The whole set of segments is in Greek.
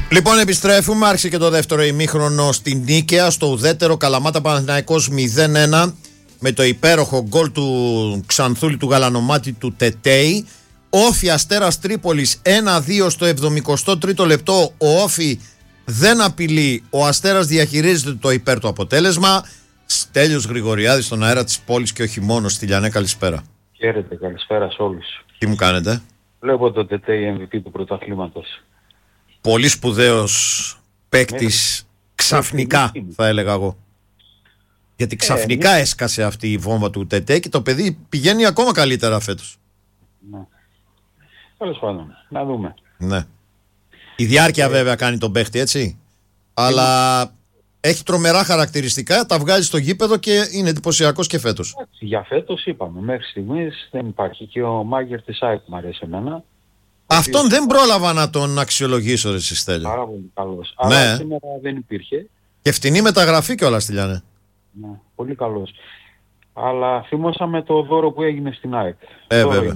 Λοιπόν, επιστρέφουμε. Άρχισε και το δεύτερο ημίχρονο στην Νίκαια. Στο ουδέτερο Καλαμάτα Παναθηναϊκός 0-1 με το υπέροχο γκολ του Ξανθούλη του Γαλανομάτη του Τετέι. Όφι Αστέρας Τρίπολης 1-2 στο 73ο λεπτό. Ο Όφι δεν απειλεί. Ο Αστέρας διαχειρίζεται το υπέρ του αποτέλεσμα. Στέλιος Γρηγοριάδης στον αέρα της πόλης και όχι μόνο. Στυλιανέ, καλησπέρα. Χαίρετε, καλησπέρα σε όλους. Τι μου κάνετε? Βλέπω το Τετέι MVP του πρωταθλήματος. Πολύ σπουδαίος παίκτης ξαφνικά, θα έλεγα εγώ. Γιατί ξαφνικά έσκασε αυτή η βόμβα του Τετέ και το παιδί πηγαίνει ακόμα καλύτερα φέτος. Ναι. Τέλος πάντων, να δούμε. Ναι. Η διάρκεια βέβαια κάνει τον παίκτη, έτσι. Αλλά έχει τρομερά χαρακτηριστικά, τα βγάζει στο γήπεδο και είναι εντυπωσιακός και φέτος. Για φέτος είπαμε, μέχρι στιγμής δεν υπάρχει. Και ο Μάγκερ της ΑΕΚ μου αρέσει εμένα. Αυτόν δεν πρόλαβα να τον αξιολογήσω, ρε Στέλιο. Πάρα πολύ καλός. Ναι. Αλλά σήμερα δεν υπήρχε. Και φτηνή μεταγραφή κιόλας, Στυλιανέ. Ναι, πολύ καλός. Αλλά θυμώσαμε το δώρο που έγινε στην ΑΕΚ. Βέβαια.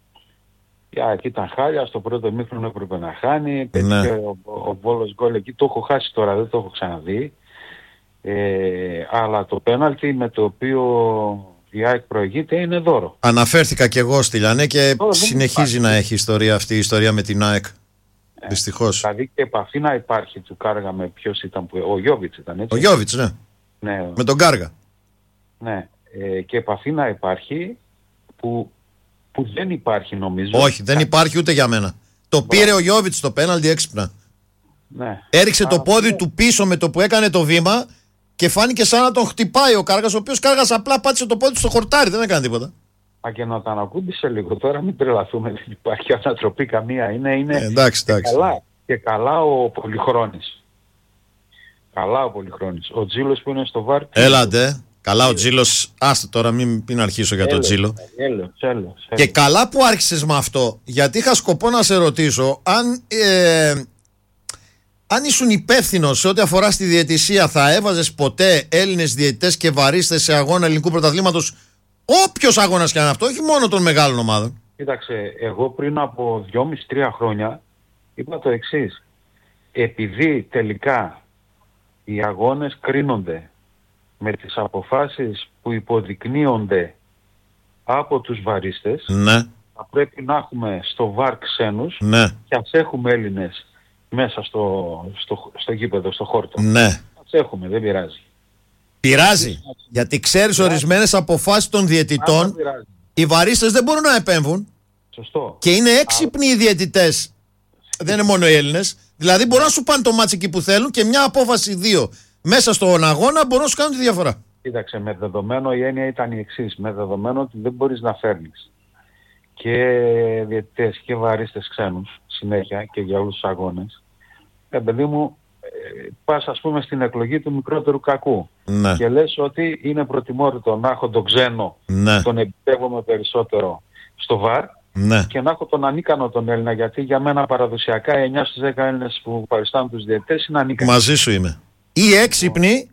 Η ΑΕΚ ήταν χάλια, στο πρώτο ημίχρονο έπρεπε να χάνει. Ναι. Πέτυχε ο Βόλος γκολ εκεί. Το έχω χάσει τώρα, δεν το έχω ξαναδεί. Αλλά το πέναλτι με το οποίο η ΑΕΚ προηγείται είναι δώρο. Αναφέρθηκα κι εγώ, Στυλιανέ, και συνεχίζει να έχει ιστορία αυτή η ιστορία με την ΑΕΚ. Δυστυχώς. Δηλαδή και επαφή να υπάρχει του Κάργα με ποιος ήταν, ο Γιόβιτς ήταν, έτσι. Ο Γιόβιτς, ναι. Ναι. Με τον Κάργα. Ναι. Και επαφή να υπάρχει που δεν υπάρχει, νομίζω. Όχι, δεν υπάρχει ούτε για μένα. Το πήρε ο Γιόβιτς το πέναλτι έξυπνα. Ναι. Έριξε το πόδι του πίσω με το που έκανε το βήμα και φάνηκε σαν να τον χτυπάει ο Κάργας, ο οποίος Κάργας απλά πάτησε το πόδι του στο χορτάρι, δεν έκανε τίποτα. Μα και να τα ανακούμπησε λίγο τώρα, μην τρελαθούμε, δεν υπάρχει ανατροπή καμία. Είναι εντάξει. Και καλά ο Πολυχρόνης. Καλά ο Πολυχρόνης. Ο Τζίλος που είναι στο βάρ. Έλατε. Καλά ο Τζίλος. Άστε τώρα, μην αρχίσω για τον Τζίλο. Και καλά που άρχισες με αυτό, γιατί είχα σκοπό να σε ρωτήσω αν ήσουν υπεύθυνος σε ό,τι αφορά στη διαιτησία, θα έβαζες ποτέ Έλληνες διαιτητές και βαρίστες σε αγώνα ελληνικού πρωταθλήματος, όποιος αγώνας και αν αυτό, όχι μόνο των μεγάλων ομάδων? Κοίταξε, εγώ πριν από 2,5-3 χρόνια είπα το εξής. Επειδή τελικά οι αγώνες κρίνονται με τις αποφάσεις που υποδεικνύονται από τους βαρίστες, ναι, θα πρέπει να έχουμε στο βαρ ξένους, ναι, και ας έχουμε Έλληνες μέσα στο γήπεδο, στο χόρτο. Ναι. Ας έχουμε, δεν πειράζει. Πειράζει, γιατί ξέρεις ορισμένες αποφάσεις των διαιτητών, οι βαρίστες δεν μπορούν να επέμβουν. Σωστό. Και είναι έξυπνοι οι διαιτητές. Δεν είναι μόνο οι Έλληνες. Δηλαδή μπορούν να σου πάνε το μάτσι εκεί που θέλουν και μια απόφαση 2 μέσα στον αγώνα μπορούν να σου κάνουν τη διαφορά. Κοίταξε, με δεδομένο η έννοια ήταν η εξής. Με δεδομένο ότι δεν μπορείς να φέρνεις και διαιτητές και βαρίστες ξένους συνέχεια και για όλους τους αγώνες. Παιδί μου, πας ας πούμε στην εκλογή του μικρότερου κακού, ναι, και λες ότι είναι προτιμότερο να έχω τον ξένο, ναι, τον εμπιστεύομαι περισσότερο στο βαρ, ναι, και να έχω τον ανίκανο τον Έλληνα, γιατί για μένα παραδοσιακά 9 στους 10 Έλληνες που παριστάνουν τους διαιτητές είναι ανίκανοι. Μαζί σου είμαι. Ή έξυπνοι,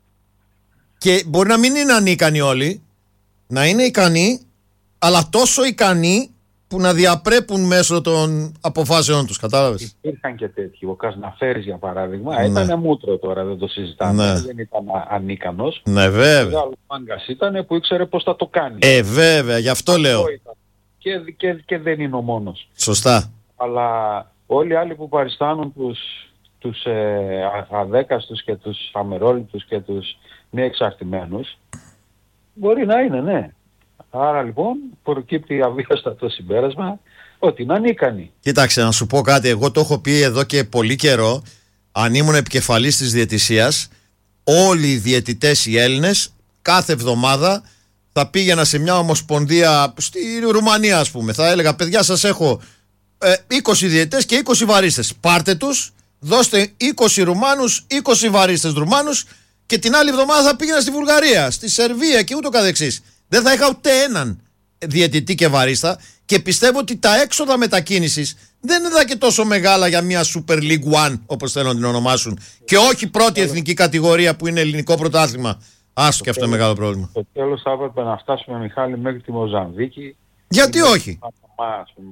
και μπορεί να μην είναι ανίκανοι όλοι, να είναι ικανοί, αλλά τόσο ικανοί που να διαπρέπουν μέσω των αποφάσεων τους, κατάλαβες. Υπήρχαν και τέτοιοι. Ο Κασναφέρης για παράδειγμα, ναι, ήταν μούτρο τώρα, δεν το συζητάμε, ναι, δεν ήταν ανίκανος. Ναι, βέβαια. Ο μάγκας ήταν που ήξερε πώς θα το κάνει. Βέβαια, γι' αυτό λέω. Και δεν είναι ο μόνος. Σωστά. Αλλά όλοι οι άλλοι που παριστάνουν τους αδέκαστους και τους αμερόληπτους και τους μη εξαρτημένους, μπορεί να είναι, ναι. Άρα λοιπόν προκύπτει αβίαστα το συμπέρασμα ότι είναι ανίκανοι. Κοίταξε, να σου πω κάτι. Εγώ το έχω πει εδώ και πολύ καιρό. Αν ήμουν επικεφαλής της διαιτησίας, όλοι οι διαιτητές οι Έλληνες κάθε εβδομάδα θα πήγαινα σε μια ομοσπονδία στη Ρουμανία, ας πούμε. Θα έλεγα, παιδιά, σας έχω 20 διαιτητές και 20 βαρίστες. Πάρτε τους, δώστε 20 Ρουμάνους, 20 βαρίστες Ρουμάνους, και την άλλη εβδομάδα θα πήγαινα στη Βουλγαρία, στη Σερβία και ούτω καθεξής. Δεν θα είχα ούτε έναν διαιτητή και βαρίστα, και πιστεύω ότι τα έξοδα μετακίνησης δεν είναι και τόσο μεγάλα για μια Super League One, όπως θέλουν να την ονομάσουν, και όχι πρώτη εθνική κατηγορία που είναι ελληνικό πρωτάθλημα. Άστο και αυτό είναι μεγάλο πρόβλημα. Στο τέλος θα έπρεπε να φτάσουμε, Μιχάλη, μέχρι τη Μοζαμβίκη. Γιατί όχι.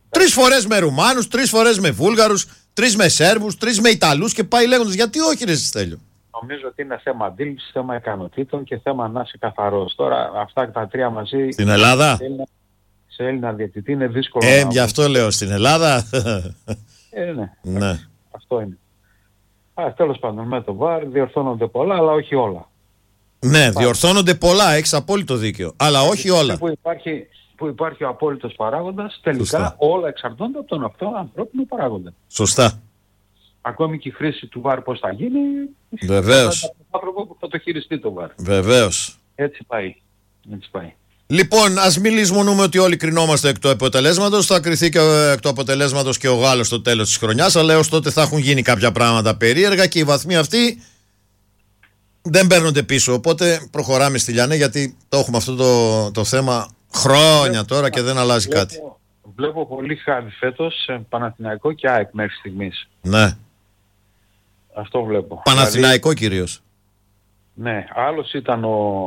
3 φορές με Ρουμάνους, 3 φορές με Βούλγαρους, 3 με Σέρβους, 3 με Ιταλούς και πάει λέγοντας. Γιατί όχι, ρε Στέλιο? Νομίζω ότι είναι θέμα αντίληψης, θέμα ικανοτήτων και θέμα να είσαι καθαρός. Τώρα αυτά τα 3 μαζί. Στην Ελλάδα. Σε Έλληνα διαιτητή είναι δύσκολο. Γι' αυτό λέω, στην Ελλάδα. Ναι. Αυτό είναι. Τέλος πάντων, με το VAR διορθώνονται πολλά, αλλά όχι όλα. Ναι, διορθώνονται πολλά, έχεις απόλυτο δίκιο. Αλλά όχι όλα. Που υπάρχει ο απόλυτος παράγοντας, τελικά σωστά, όλα εξαρτώνται από τον αυτό ανθρώπινο παράγοντα. Σωστά. Ακόμη και η χρήση του VAR πώς θα γίνει, βεβαίως, από τον άνθρωπο που θα το χειριστεί το VAR. Βεβαίως. Έτσι πάει. Λοιπόν, ας μην λησμονούμε ότι όλοι κρινόμαστε εκ του αποτελέσματος. Θα κριθεί και εκ του αποτελέσματος και ο Γάλλος στο τέλος της χρονιάς. Αλλά έως τότε θα έχουν γίνει κάποια πράγματα περίεργα και οι βαθμοί αυτοί δεν παίρνονται πίσω. Οπότε προχωράμε στη Λιανέ, γιατί το έχουμε αυτό το θέμα χρόνια τώρα και δεν αλλάζει κάτι. Βλέπω πολύ χάρη φέτος Παναθηναϊκό και ΑΕΚ μέχρι στιγμής. Ναι. Αυτό βλέπω. Παναθηναϊκό κυρίως. Ναι, άλλος ήταν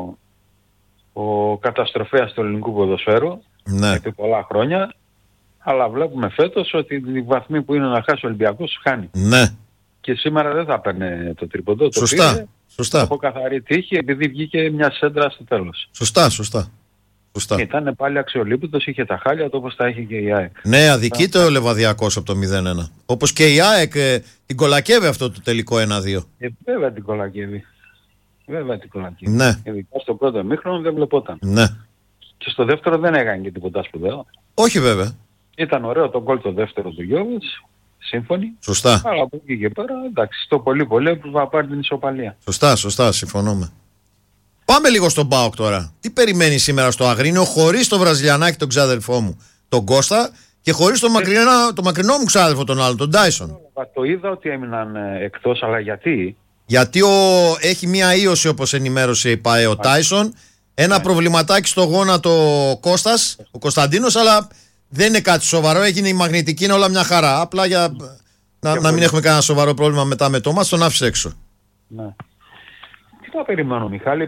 ο καταστροφέας του ελληνικού ποδοσφαίρου, ναι, επί πολλά χρόνια, αλλά βλέπουμε φέτος ότι οι βαθμοί που είναι να χάσει ο Ολυμπιακός χάνει. Ναι. Και σήμερα δεν θα παίρνει το τρίποντο. Σωστά. Από καθαρή τύχη, επειδή βγήκε μια σέντρα στο τέλος. Σωστά. Ήταν πάλι αξιολύπητος, είχε τα χάλια του όπως τα είχε και η ΑΕΚ. Ναι, αδικείται ο Λεβαδιακός από το 0-1. Όπως και η ΑΕΚ την κολακεύει αυτό το τελικό 1-2. Βέβαια την κολακεύει. Ναι. Ειδικά στο πρώτο ημίχρονο δεν βλεπόταν. Ναι. Και στο δεύτερο δεν έκανε και τίποτα σπουδαίο. Όχι βέβαια. Ήταν ωραίο το γκολ το δεύτερο του Γιώβιτς. Σύμφωνοι. Σωστά. Αλλά από εκεί και πέρα, εντάξει, το πολύ που θα πάρει την ισοπαλία. Σωστά, συμφωνούμε. Πάμε λίγο στον ΠΑΟΚ τώρα. Τι περιμένει σήμερα στο Αγρίνιο χωρίς το Βραζιλιανάκι τον ξάδελφό μου, τον Κώστα, και χωρίς το μακρινό μου ξάδελφο τον άλλον, τον Τάισον? Το είδα ότι έμειναν εκτός, αλλά γιατί? Γιατί έχει μία ίωση, όπως ενημέρωσε η ΠΑΕ ο Τάισον, ένα προβληματάκι στο γόνατο Κώστας, ο Κωνσταντίνος, αλλά δεν είναι κάτι σοβαρό, έγινε η μαγνητική, είναι όλα μια χαρά. Απλά για να μην έχουμε κανένα σοβαρό πρόβλημα μετά με το μας, τον άφησε έξω. Ναι. Τι θα περιμένω, Μιχάλη?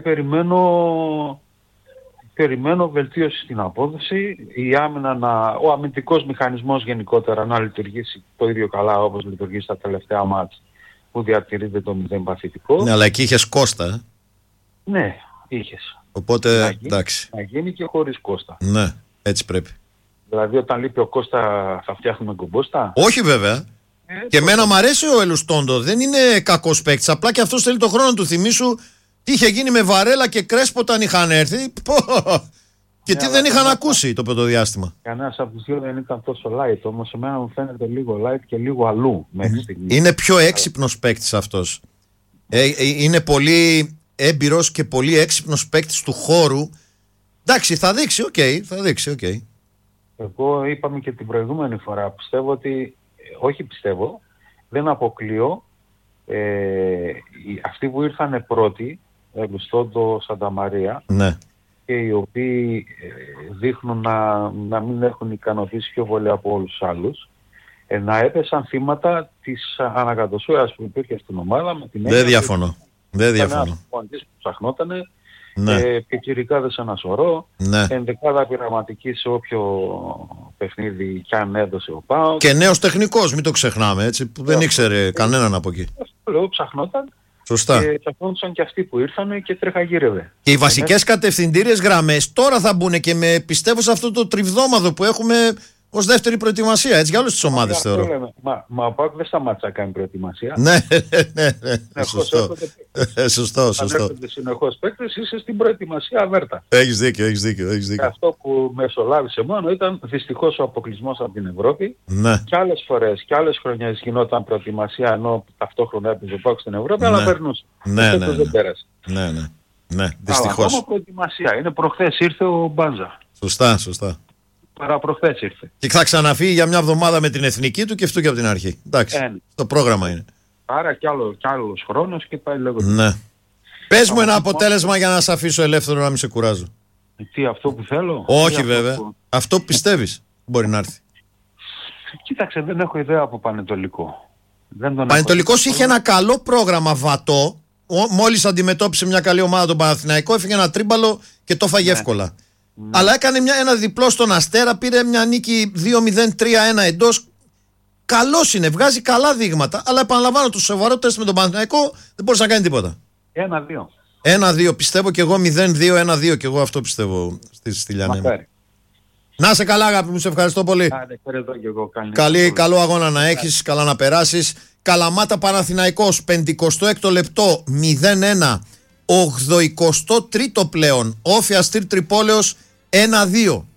Περιμένω βελτίωση στην απόδοση, η άμυνα ο αμυντικός μηχανισμός γενικότερα να λειτουργήσει το ίδιο καλά όπως λειτουργεί στα τελευταία μάτς που διατηρείται το 0 παθητικό. Ναι, αλλά εκεί είχες Κώστα. Ναι, είχες. Οπότε εντάξει. Να γίνει και χωρίς Κώστα. Ναι, έτσι πρέπει. Δηλαδή όταν λείπει ο Κώστα θα φτιάχνουμε κομπόστα? Όχι βέβαια. Και εμένα μου αρέσει ο Ελουστόντο. Δεν είναι κακός παίκτης. Απλά και αυτός θέλει το χρόνο του. Θυμήσου τι είχε γίνει με Βαρέλα και Κρέσπο όταν είχαν έρθει. Και τι δεν είχαν ακούσει το πρωτοδιάστημα. Κανένας από τους δύο δεν ήταν τόσο light. Όμως εμένα μου φαίνεται λίγο light και λίγο αλλού μέχρι στιγμή. Είναι πιο έξυπνος παίκτης αυτός. Είναι πολύ έμπειρος και πολύ έξυπνος παίκτης του χώρου. Εντάξει, θα δείξει, οκ. Εγώ είπαμε και την προηγούμενη φορά, πιστεύω ότι, δεν αποκλείω αυτοί που ήρθαν πρώτοι, Ελουστόντο, Σανταμαρία, ναι, και οι οποίοι δείχνουν να μην έχουν ικανοποιήσει πιο πολύ από όλους τους άλλους, να έπεσαν θύματα της ανακατοσούρας που υπήρχε στην ομάδα. Δεν διαφωνώ. Ένας ποντής που ψαχνότανε, πιτσιρικάδες ένα σωρό, ενδεκάδα πειραματική σε όποιο παιχνίδι κι αν έδωσε ο ΠΑΟΚ. Και νέος τεχνικός, μην το ξεχνάμε, έτσι, που δεν ήξερε κανέναν από εκεί. Αυτό λέω, ψαχνόταν. Σωστά. Και ψαχνόντουσαν και αυτοί που ήρθαν και τρεχαγύρευε. Και οι βασικές κατευθυντήριες γραμμές τώρα θα μπουν και πιστεύω σε αυτό το τριβδόμαδο που έχουμε ως δεύτερη προετοιμασία, έτσι, για όλες τις ομάδες θεωρώ. Μα ο ΠΑΟΚ δεν σταμάτησε να κάνει προετοιμασία. Ναι. Σωστό. Αν έρχονται συνεχώς παίκτες, είσαι στην προετοιμασία αβέρτα. Έχεις δίκιο. Αυτό που μεσολάβησε μόνο ήταν δυστυχώς ο αποκλεισμός από την Ευρώπη. Ναι. Και άλλες φορές και άλλες χρονιές γινόταν προετοιμασία ενώ ταυτόχρονα έπαιζε ο ΠΑΟΚ στην Ευρώπη, αλλά περνούσε. Δεν πέρασε. Ναι, δυστυχώς. Ακόμα προετοιμασία. Είναι προχθές ήρθε ο Μπάνζα. Σωστά. Παραπροχθές ήρθε. Και θα ξαναφύγει για μια εβδομάδα με την εθνική του και αυτού και από την αρχή. Εντάξει. Το πρόγραμμα είναι. Άρα κι άλλος χρόνος και πάει λέγοντας. Ναι. Πες μου ένα αποτέλεσμα για να σε αφήσω ελεύθερο, να μην σε κουράζω. Τι, αυτό που θέλω? Όχι βέβαια. Αυτό που πιστεύεις μπορεί να έρθει. Κοίταξε, δεν έχω ιδέα από Πανετολικό. Πανετολικός είχε ένα καλό πρόγραμμα βατό. Μόλις αντιμετώπισε μια καλή ομάδα τον Παναθηναϊκό, έφυγε ένα τρίμπαλο και το φάγε εύκολα. Αλλά έκανε ένα διπλό στον Αστέρα, πήρε μια νίκη 2-0-3-1 εντός. Καλός είναι, βγάζει καλά δείγματα. Αλλά επαναλαμβάνω, το σοβαρό τεστ με τον Παναθηναϊκό δεν μπορούσε να κάνει τίποτα. 1-2. 1-2, πιστεύω και εγώ 0-2-1-2 και εγώ αυτό πιστεύω στη Λιανέ. Να σε καλά, αγάπη μου, σε ευχαριστώ πολύ. Καλό αγώνα να έχεις, καλά να περάσεις. Καλαμάτα Παναθηναϊκός, 56ο λεπτό, 0-1. 83ο πλέον. Όφη Αστήρ Τρυπόλεως 1-2.